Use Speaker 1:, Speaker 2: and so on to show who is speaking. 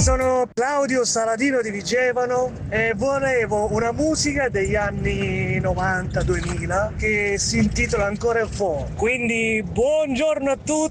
Speaker 1: Sono Claudio Saladino di Vigevano e volevo una musica degli anni 90-2000 che si intitola ancora Un po'. Quindi buongiorno a tutti.